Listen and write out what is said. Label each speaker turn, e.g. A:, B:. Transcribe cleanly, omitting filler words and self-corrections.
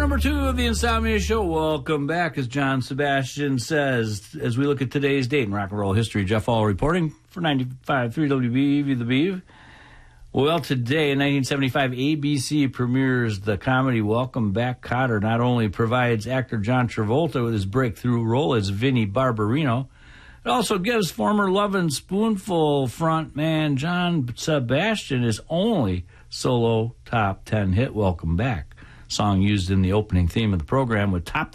A: number 2 of the Insomnia Show. Welcome back, as John Sebastian says, as we look at today's date in rock and roll history. Jeff Hall reporting for 95.3 WBEV The Beeve. Well, today in 1975, ABC premieres the comedy Welcome Back, Kotter. Not only provides actor John Travolta with his breakthrough role as Vinnie Barbarino, it also gives former Lovin' Spoonful frontman John Sebastian his only solo top 10 hit, Welcome Back. Song used in the opening theme of the program would top